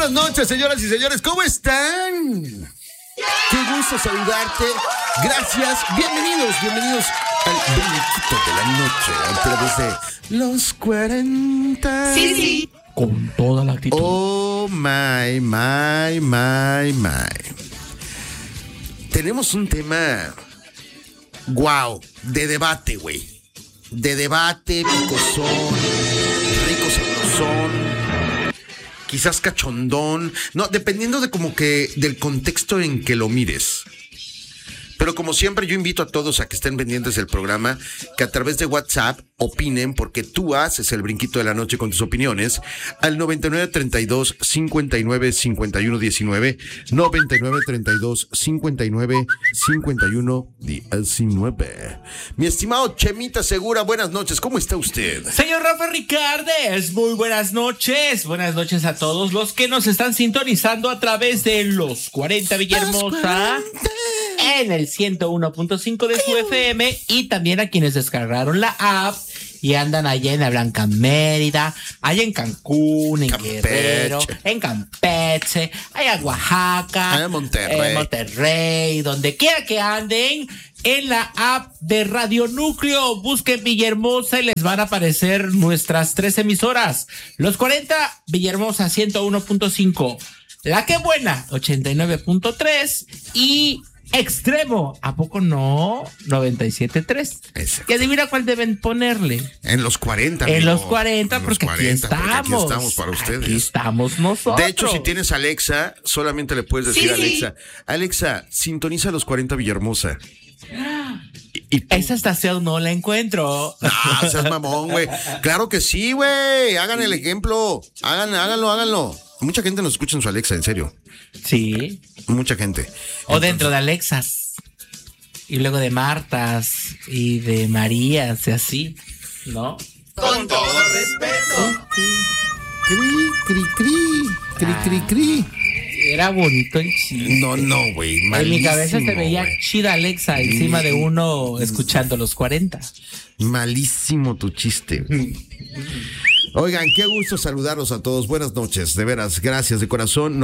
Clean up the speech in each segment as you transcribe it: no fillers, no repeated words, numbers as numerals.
buenas noches, señoras y señores, ¿cómo están? Qué gusto saludarte. Gracias. Bienvenidos al brinquito de la noche a través de los 40. Sí. Con toda la actitud. Oh, my. Tenemos un tema, wow, de debate, güey. De debate, picosón, rico sabrosón, quizás cachondón. No, dependiendo de como que del contexto en que lo mires. Pero como siempre, yo invito a todos a que estén pendientes del programa, que a través de WhatsApp opinen, porque tú haces el brinquito de la noche con tus opiniones, al 9932-595119, 9932-595119. Mi estimado Chemita Segura, buenas noches, ¿cómo está usted? Señor Rafa Ricardes, muy buenas noches. Buenas noches a todos los que nos están sintonizando a través de los 40 Villahermosa, en el 101.5 de su FM, y también a quienes descargaron la app y andan allá en la Blanca Mérida, allá en Cancún, en Guerrero, en Campeche, allá en Oaxaca, allá en Monterrey, donde quiera que anden. En la app de Radio Núcleo, busquen Villahermosa y les van a aparecer nuestras 3 emisoras. Los 40, Villahermosa 101.5, La Que Buena 89.3 y Extremo, ¿a poco no? 97.3. Y adivina cuál deben ponerle. En los 40, En amigo. los 40, porque aquí estamos. Aquí estamos para ustedes. Aquí estamos nosotros. De hecho, si tienes Alexa, solamente le puedes decir a Alexa, sintoniza los 40 Villahermosa. Y esa estación no la encuentro. No, seas mamón, güey. Claro que sí, güey. Hagan el ejemplo. Háganlo. Mucha gente nos escucha en su Alexa, en serio. Sí. Mucha gente. O dentro de Alexas. Y luego de Martas y de Marías y así, ¿no? Con todo respeto. Cri. Era bonito el chiste. No, güey. En mi cabeza se veía güey. chida Alexa encima de uno escuchando los 40. Malísimo tu chiste. Oigan, qué gusto saludarlos a todos. Buenas noches, de veras, gracias de corazón.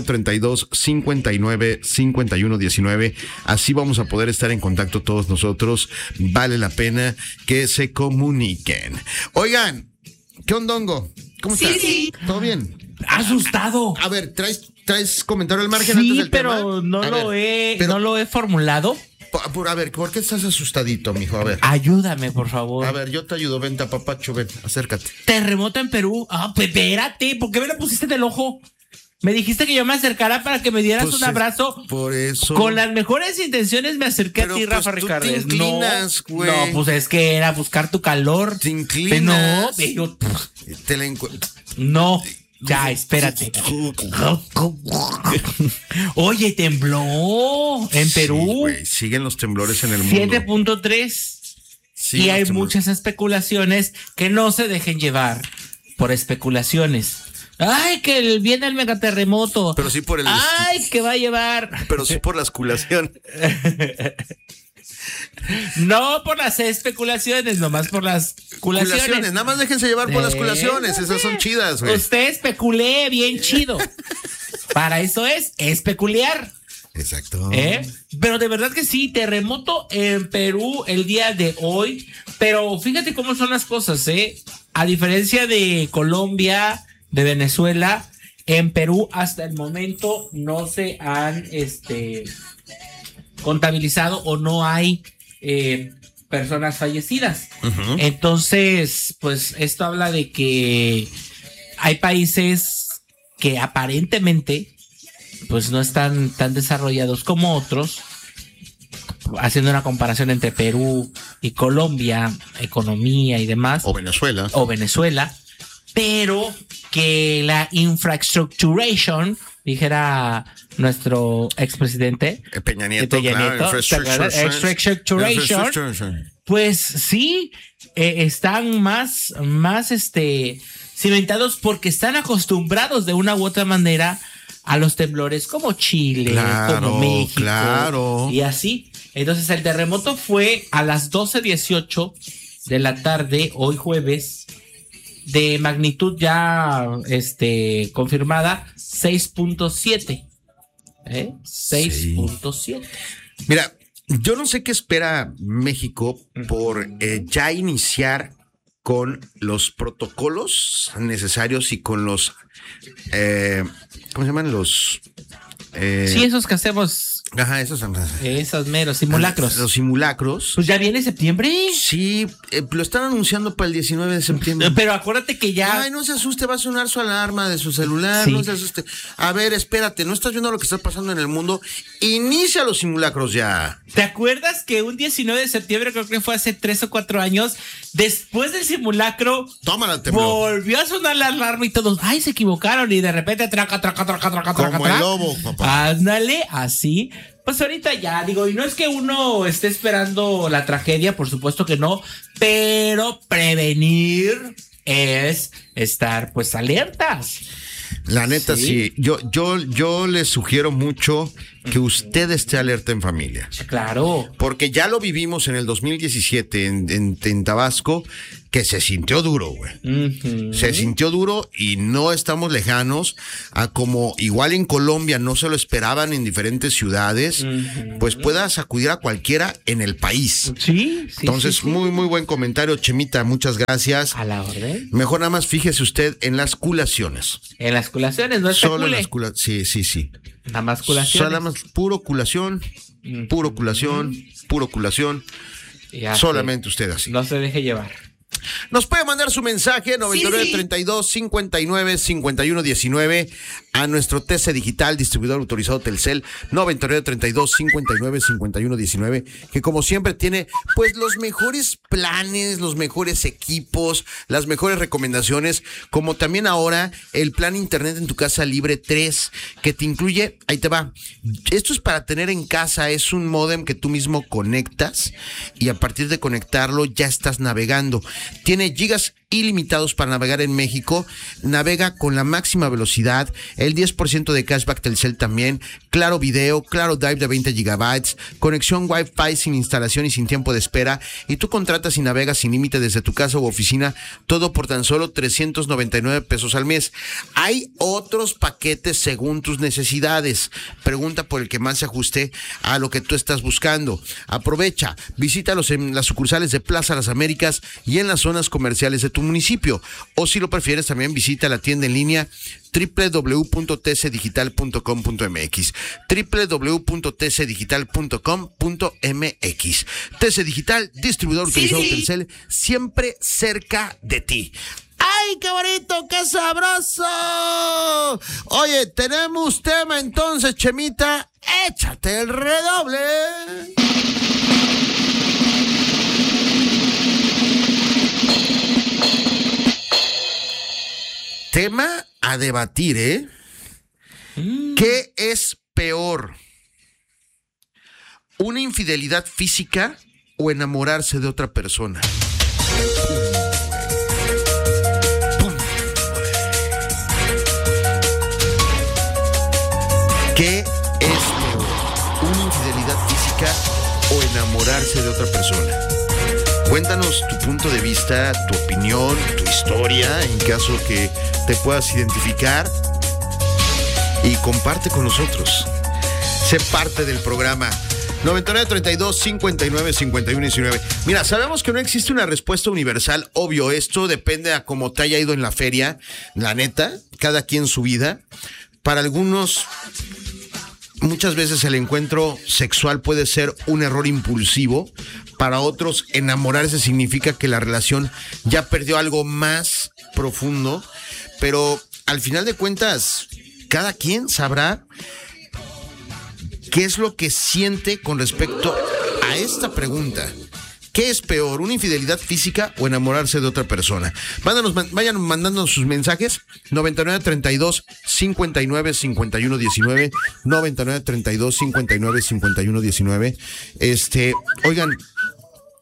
9932-595119. Así vamos a poder estar en contacto todos nosotros. Vale la pena que se comuniquen. Oigan, ¿qué ondongo? ¿Cómo estás? Sí. ¿Todo bien? ¡Asustado! A ver, ¿traes comentario al margen antes Sí, del tema? pero no A lo ver, he, no lo he formulado. A ver, ¿por qué estás asustadito, mijo? A ver. Ayúdame, por favor. A ver, yo te ayudo. Vente, papacho, ven, acércate. Terremoto en Perú. Ah, pues espérate, ¿por qué me lo pusiste en el ojo? Me dijiste que yo me acercara para que me dieras Pues un abrazo. Por eso. Con las mejores intenciones me acerqué Pero, a ti, pues, Rafa tú Ricardes. te inclinas, güey. No, pues es que era buscar tu calor. Te inclinas. No, yo, Te la encuentro. no. Ya, espérate. Oye, tembló en Perú. Sí, güey, siguen los temblores en el mundo. 7.3. Siguen Y los hay temblores. muchas especulaciones que no se dejen llevar por especulaciones. Ay, que viene el megaterremoto. Pero sí por el. Ay, que va a llevar. Pero sí por la esculación. No por las especulaciones, nomás por las culaciones. Nada más déjense llevar por las culaciones. Esas son chidas, güey. Usted especulé bien chido. Para eso es especular. Exacto. Pero de verdad que sí, terremoto en Perú el día de hoy. Pero fíjate cómo son las cosas, a diferencia de Colombia, de Venezuela, en Perú hasta el momento no se han contabilizado o no hay personas fallecidas. Uh-huh. Entonces, pues esto habla de que hay países que aparentemente pues no están tan desarrollados como otros, haciendo una comparación entre Perú y Colombia, economía y demás. O Venezuela. Pero que la infrastructuration, dijera nuestro expresidente Peña Nieto, infrastructuration, pues sí, están más cimentados porque están acostumbrados de una u otra manera a los temblores como Chile, como México, y así. Entonces el terremoto fue a las 12:18 de la tarde, hoy jueves, de magnitud ya confirmada, 6.7. 6.7. Mira, yo no sé qué espera México por ya iniciar con los protocolos necesarios y con los, ¿cómo se llaman? Los... sí, esos que hacemos. Ajá, esos meros simulacros. Los simulacros. Pues ya viene septiembre. Sí, lo están anunciando para el 19 de septiembre. Pero acuérdate que ya... Ay, no se asuste, va a sonar su alarma de su celular, sí. No se asuste. A ver, espérate, ¿no estás viendo lo que está pasando en el mundo? Inicia los simulacros ya. ¿Te acuerdas que un 19 de septiembre, creo que fue hace 3 o 4 años, después del simulacro, tómala, tembló, volvió a sonar la alarma y todos, ay, se equivocaron, y de repente traca. Como el lobo, papá. Ándale, así. Pues ahorita ya, digo, y no es que uno esté esperando la tragedia, por supuesto que no, pero prevenir es estar, pues, alertas. La neta, sí. Yo les sugiero mucho que usted esté alerta en familia. Claro. Porque ya lo vivimos en el 2017 en Tabasco, que se sintió duro, güey. Uh-huh. Se sintió duro y no estamos lejanos a como igual en Colombia no se lo esperaban en diferentes ciudades, uh-huh, pues pueda sacudir a cualquiera en el país. Sí. Entonces, sí. Muy buen comentario, Chemita, muchas gracias. A la orden. Mejor nada más fíjese usted en las culaciones. En las culaciones, no es solo en las culaciones. Sí. Nada más culaciones. Nada más puro culación, puro culación. Ya solamente usted así. No se deje llevar. Nos puede mandar su mensaje 9932-595119 a nuestro TC Digital, distribuidor autorizado Telcel 9932-595119, que como siempre tiene pues los mejores planes, los mejores equipos, las mejores recomendaciones, como también ahora el plan Internet en tu casa libre 3, que te incluye, ahí te va, esto es para tener en casa, es un módem que tú mismo conectas y a partir de conectarlo ya estás navegando. Tiene gigas ilimitados para navegar en México, navega con la máxima velocidad, el 10% de cashback Telcel también, Claro Video, Claro Drive de 20 gigabytes, conexión Wi-Fi sin instalación y sin tiempo de espera, y tú contratas y navegas sin límite desde tu casa u oficina, todo por tan solo 399 pesos al mes. Hay otros paquetes según tus necesidades. Pregunta por el que más se ajuste a lo que tú estás buscando. Aprovecha, visítalos en las sucursales de Plaza Las Américas y en las zonas comerciales de tu municipio, o si lo prefieres también visita la tienda en línea www.tcdigital.com.mx www.tcdigital.com.mx. TC Digital, distribuidor autorizado Telcel, siempre cerca de ti. ¡Ay, qué bonito, qué sabroso! Oye, tenemos tema entonces, Chemita, échate el redoble. Tema a debatir, ¿eh? ¿Qué es peor? ¿Una infidelidad física o enamorarse de otra persona? ¿Qué es peor? ¿Una infidelidad física o enamorarse de otra persona? Cuéntanos tu punto de vista, tu opinión, tu historia, en caso que te puedas identificar, y comparte con nosotros. Sé parte del programa 9932-595119. Mira, sabemos que no existe una respuesta universal, obvio, esto depende a cómo te haya ido en la feria, la neta, cada quien su vida. Para algunos, muchas veces el encuentro sexual puede ser un error impulsivo. Para otros, enamorarse significa que la relación ya perdió algo más profundo. Pero al final de cuentas, cada quien sabrá qué es lo que siente con respecto a esta pregunta. ¿Qué es peor, una infidelidad física o enamorarse de otra persona? Vayan mandando sus mensajes 9932-595119 9932-595119. Oigan,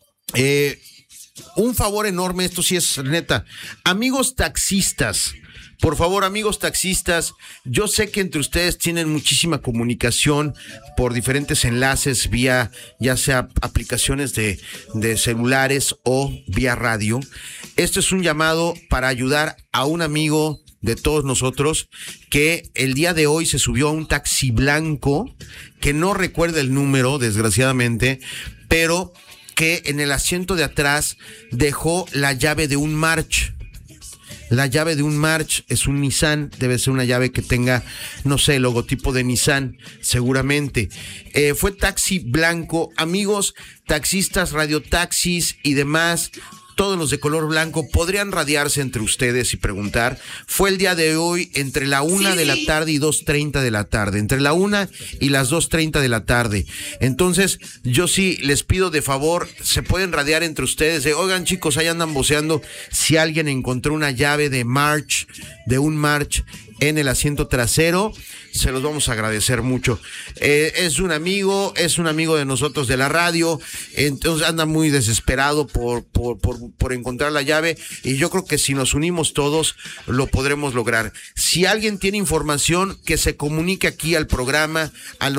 un favor enorme, esto sí es neta. Amigos taxistas, Por favor, amigos taxistas, yo sé que entre ustedes tienen muchísima comunicación por diferentes enlaces vía, ya sea aplicaciones de celulares o vía radio. Esto es un llamado para ayudar a un amigo de todos nosotros que el día de hoy se subió a un taxi blanco, que no recuerda el número, desgraciadamente, pero que en el asiento de atrás dejó la llave de un March. La llave de un March es un Nissan, debe ser una llave que tenga, no sé, el logotipo de Nissan, seguramente. Fue taxi blanco. Amigos, taxistas, radiotaxis y demás, todos los de color blanco, podrían radiarse entre ustedes y preguntar. Fue el día de hoy entre la 1 de la tarde y 2:30 de la tarde. Entre la 1 y las 2:30 de la tarde. Entonces, yo sí les pido de favor, se pueden radiar entre ustedes. Oigan, chicos, ahí andan voceando. Si alguien encontró una llave de March, de un March en el asiento trasero, se los vamos a agradecer mucho. Es un amigo de nosotros de la radio, entonces anda muy desesperado por encontrar la llave, y yo creo que si nos unimos todos lo podremos lograr. Si alguien tiene información, que se comunique aquí al programa al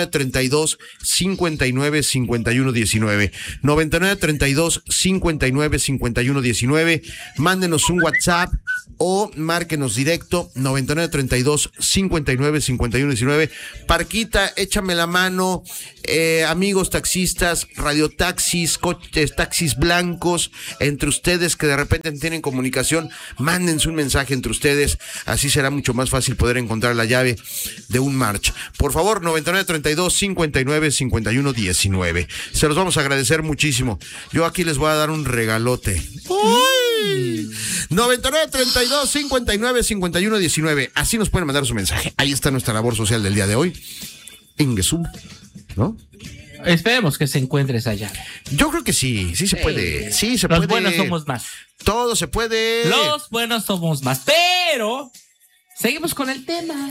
9932-595119, 9932-595119, mándenos un WhatsApp o márquenos directo 9932-595119. Parquita, échame la mano. Amigos taxistas, radiotaxis, coches, taxis blancos, entre ustedes que de repente tienen comunicación, mándense un mensaje entre ustedes, así será mucho más fácil poder encontrar la llave de un March. Por favor, 9932-595119. Se los vamos a agradecer muchísimo. Yo aquí les voy a dar un regalote. ¡Uy! 9932-595119. Así nos pueden mandar su mensaje. Ahí está nuestra labor social del día de hoy. Ingesum, ¿no? Esperemos que se encuentre esa llave. Yo creo que sí se puede. Sí se puede. Los buenos somos más. Todo se puede. Los buenos somos más. Pero seguimos con el tema.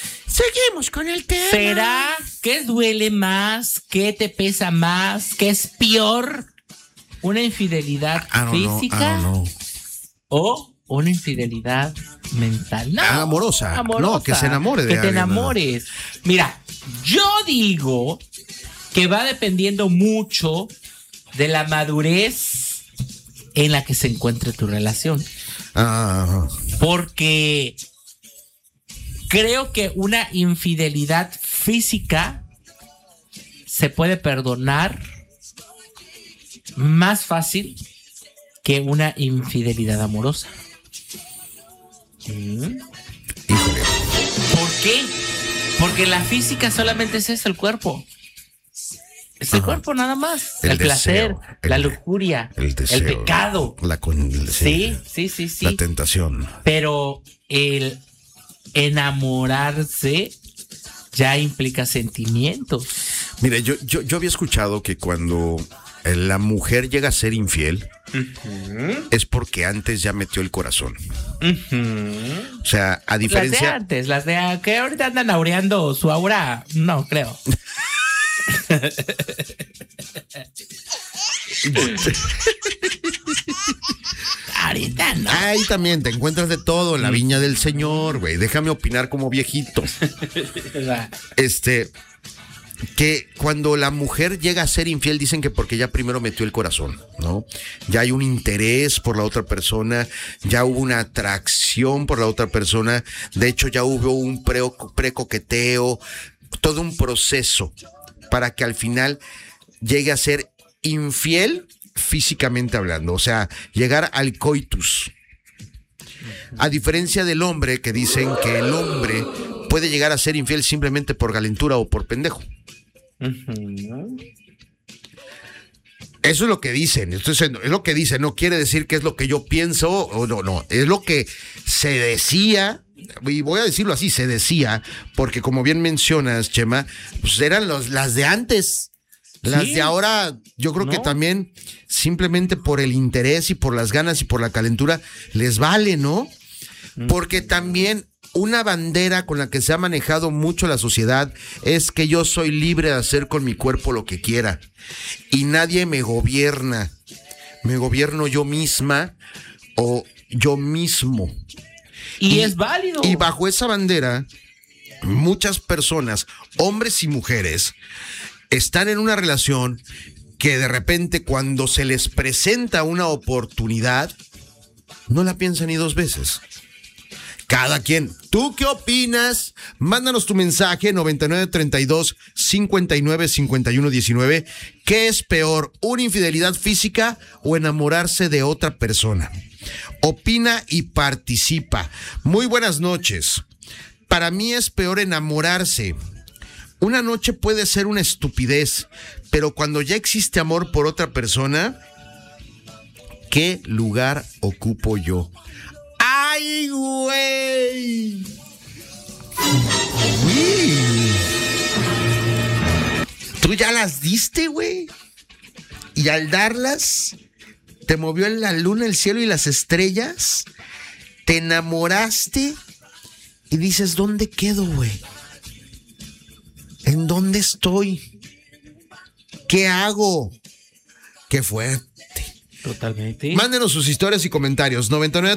¿Será que duele más? ¿Qué te pesa más? ¿Qué es peor? ¿Una infidelidad física? ¿O una infidelidad mental? No, amorosa. No, que se enamore de alguien. Que te enamores. Mira, yo digo que va dependiendo mucho de la madurez en la que se encuentre tu relación. Porque creo que una infidelidad física se puede perdonar más fácil que una infidelidad amorosa. Híjole. ¿Por qué? Porque la física solamente es eso, el cuerpo. Es el cuerpo nada más. El placer, la lujuria, el pecado. Sí. La tentación. Pero el enamorarse ya implica sentimientos. Mire, yo había escuchado que cuando la mujer llega a ser infiel, es porque antes ya metió el corazón. O sea, a diferencia... Las de que ahorita andan aureando su aura, no creo. Ahorita no. Ahí también te encuentras de todo en la viña del Señor, güey. Déjame opinar como viejito. Que cuando la mujer llega a ser infiel, dicen que porque ya primero metió el corazón, ¿no? Ya hay un interés por la otra persona, ya hubo una atracción por la otra persona, de hecho ya hubo un precoqueteo, todo un proceso para que al final llegue a ser infiel físicamente hablando, o sea, llegar al coitus. A diferencia del hombre, que dicen que el hombre puede llegar a ser infiel simplemente por calentura o por pendejo. Eso es lo que dicen. Entonces, es lo que dicen, no quiere decir que es lo que yo pienso, o no, es lo que se decía, y voy a decirlo así, se decía, porque como bien mencionas, Chema, pues eran las de antes. Las de ahora, yo creo que también simplemente por el interés y por las ganas y por la calentura les vale, ¿no? Porque también una bandera con la que se ha manejado mucho la sociedad es que yo soy libre de hacer con mi cuerpo lo que quiera y nadie me gobierna. Me gobierno yo misma o yo mismo. Y es válido. Y bajo esa bandera, muchas personas, hombres y mujeres, están en una relación que de repente cuando se les presenta una oportunidad, no la piensan ni dos veces. Cada quien. ¿Tú qué opinas? Mándanos tu mensaje 9932-595119. ¿Qué es peor, una infidelidad física o enamorarse de otra persona? Opina y participa. Muy buenas noches. Para mí es peor enamorarse. Una noche puede ser una estupidez, pero cuando ya existe amor por otra persona, ¿qué lugar ocupo yo? ¡Ay, güey! ¿Tú ya las diste, güey? Y al darlas, te movió la luna, el cielo y las estrellas. Te enamoraste y dices, ¿dónde quedo, güey? ¿En dónde estoy? ¿Qué hago? ¡Qué fuerte! Totalmente. Mándenos sus historias y comentarios.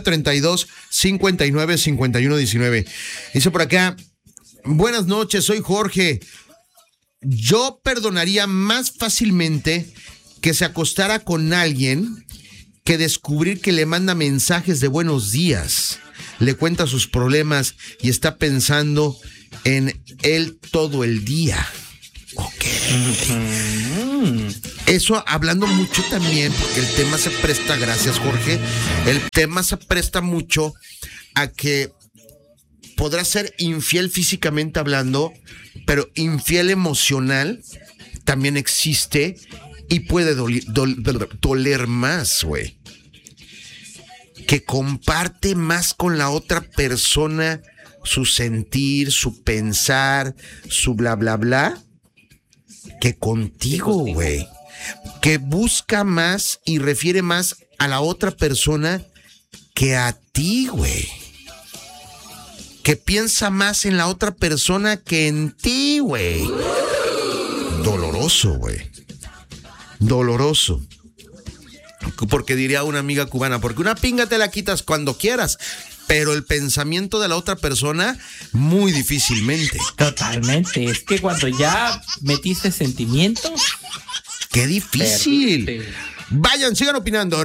9932-595119. Dice por acá, buenas noches, soy Jorge. Yo perdonaría más fácilmente que se acostara con alguien que descubrir que le manda mensajes de buenos días, le cuenta sus problemas y está pensando en él todo el día. Ok. Eso hablando mucho también, porque el tema se presta, gracias Jorge, el tema se presta mucho a que podrá ser infiel físicamente hablando, pero infiel emocional también existe y puede doler más, güey. Que comparte más con la otra persona su sentir, su pensar, su bla, bla, bla, que contigo, güey. Que busca más y refiere más a la otra persona que a ti, güey. Que piensa más en la otra persona que en ti, güey. Doloroso, güey. Doloroso. Porque diría una amiga cubana, porque una pinga te la quitas cuando quieras, pero el pensamiento de la otra persona, muy difícilmente. Totalmente. Es que cuando ya metiste sentimientos, ¡qué difícil! Perdiste. Vayan, sigan opinando.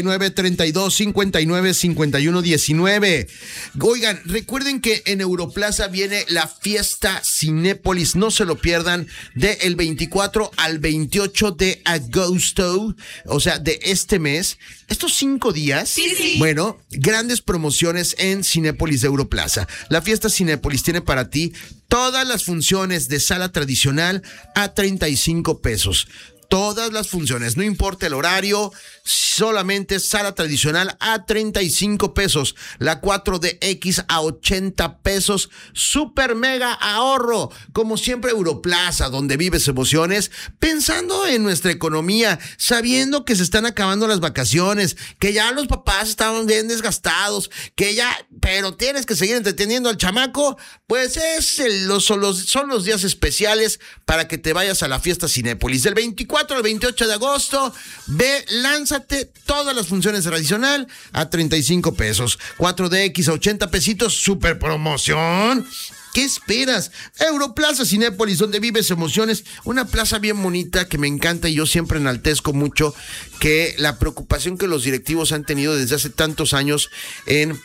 9932-595119. Oigan, recuerden que en Europlaza viene la fiesta Cinépolis. No se lo pierdan, del 24 al 28 de agosto, o sea, de este mes. Estos 5 días, Sí. bueno, grandes promociones en Cinépolis de Europlaza. La fiesta Cinépolis tiene para ti todas las funciones de sala tradicional a 35 pesos. Todas las funciones, no importa el horario, solamente sala tradicional a 35 pesos, la 4DX a 80 pesos, super mega ahorro, como siempre Europlaza, donde vives emociones, pensando en nuestra economía, sabiendo que se están acabando las vacaciones, que ya los papás estaban bien desgastados, que ya, pero tienes que seguir entreteniendo al chamaco, pues son los días especiales para que te vayas a la fiesta Cinépolis, del 24 al 28 de agosto, ve, lánzate, todas las funciones tradicional a 35 pesos, 4DX a 80 pesitos, super promoción. ¿Qué esperas? Europlaza Cinépolis, donde vives emociones, una plaza bien bonita que me encanta y yo siempre enaltezco mucho que la preocupación que los directivos han tenido desde hace tantos años en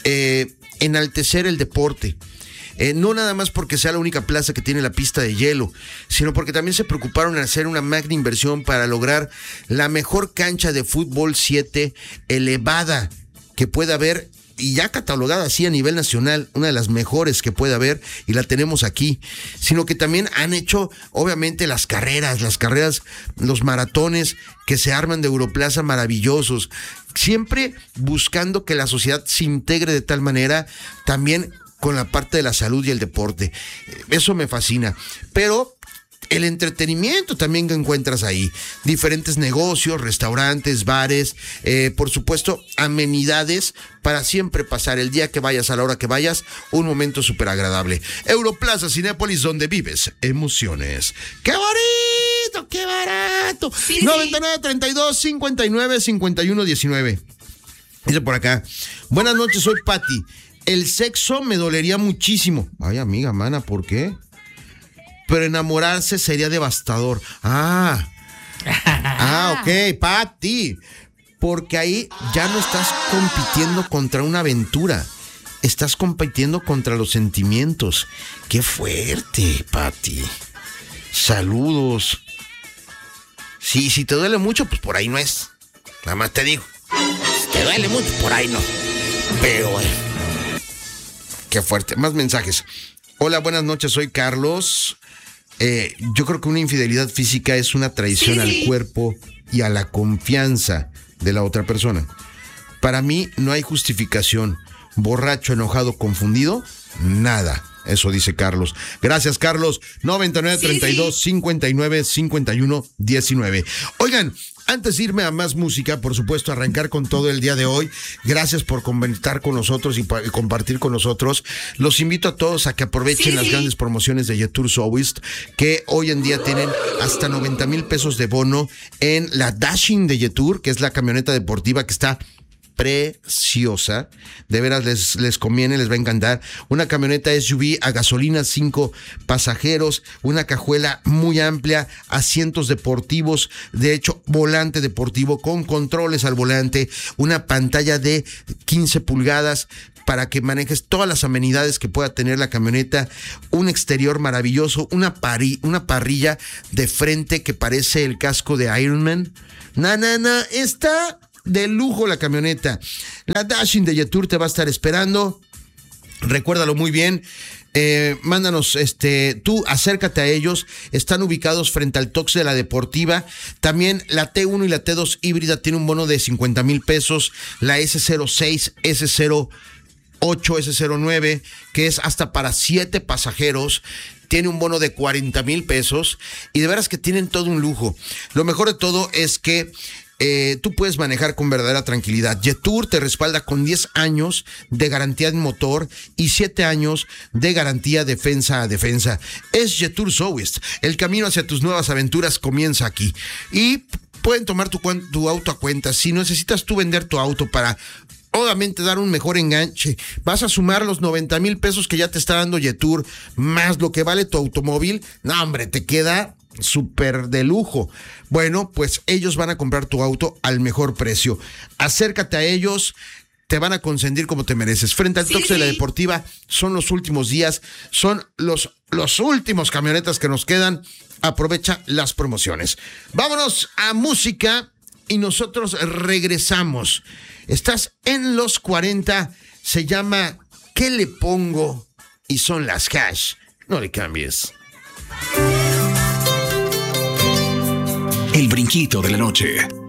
enaltecer el deporte. No nada más porque sea la única plaza que tiene la pista de hielo, sino porque también se preocuparon en hacer una magna inversión para lograr la mejor cancha de fútbol 7 elevada que pueda haber y ya catalogada así a nivel nacional, una de las mejores que puede haber, y la tenemos aquí, sino que también han hecho obviamente las carreras, los maratones que se arman de Europlaza maravillosos, siempre buscando que la sociedad se integre de tal manera también con la parte de la salud y el deporte. Eso me fascina. Pero el entretenimiento también que encuentras ahí. Diferentes negocios, restaurantes, bares, por supuesto, amenidades para siempre pasar el día que vayas, a la hora que vayas, un momento súper agradable. Europlaza Cinépolis, donde vives emociones. ¡Qué bonito! ¡Qué barato! Sí. 9932-595119. Dice por acá, buenas noches, soy Patti. El sexo me dolería muchísimo. Ay, amiga, mana, ¿por qué? Pero enamorarse sería devastador. Ok, Pati. Porque ahí ya no estás compitiendo contra una aventura. Estás compitiendo contra los sentimientos. ¡Qué fuerte, Pati! Saludos. Sí, si te duele mucho, pues por ahí no es. Nada más te digo. Si te duele mucho, por ahí no. Pero qué fuerte. Más mensajes. Hola, buenas noches, soy Carlos. Yo creo que una infidelidad física es una traición al cuerpo y a la confianza de la otra persona. Para mí no hay justificación. Borracho, enojado, confundido, nada. Eso dice Carlos. Gracias, Carlos. 9932-5951-19. Oigan, antes de irme a más música, por supuesto, arrancar con todo el día de hoy. Gracias por comentar con nosotros y compartir con nosotros. Los invito a todos a que aprovechen las grandes promociones de Jetour Southwest, que hoy en día tienen hasta 90,000 pesos de bono en la Dashing de Jetour, que es la camioneta deportiva que está preciosa, de veras les conviene, les va a encantar. Una camioneta SUV a gasolina, 5 pasajeros, una cajuela muy amplia, asientos deportivos, de hecho volante deportivo con controles al volante, una pantalla de 15 pulgadas para que manejes todas las amenidades que pueda tener la camioneta, un exterior maravilloso, una parrilla de frente que parece el casco de Iron Man. Está de lujo la camioneta. La Dashing de Jetour te va a estar esperando. Recuérdalo muy bien. Mándanos, tú acércate a ellos. Están ubicados frente al Tox de la Deportiva. También la T1 y la T2 híbrida tiene un bono de 50,000 pesos. La S06, S08, S09, que es hasta para 7 pasajeros, tiene un bono de 40,000 pesos. Y de veras que tienen todo un lujo. Lo mejor de todo es que tú puedes manejar con verdadera tranquilidad. Jetour te respalda con 10 años de garantía en motor y 7 años de garantía defensa a defensa. Es Jetour Southwest. El camino hacia tus nuevas aventuras comienza aquí. Y pueden tomar tu auto a cuenta. Si necesitas tú vender tu auto para obviamente dar un mejor enganche, vas a sumar los 90,000 pesos que ya te está dando Jetour, más lo que vale tu automóvil. No, hombre, te queda súper de lujo. Bueno, pues ellos van a comprar tu auto al mejor precio. Acércate a ellos, te van a consentir como te mereces. Frente al Tox de la Deportiva, son los últimos días, son los últimos camionetas que nos quedan. Aprovecha las promociones. Vámonos a música y nosotros regresamos. Estás en los 40, se llama ¿Qué le pongo? Y son las Hash. No le cambies. El brinquito de la noche.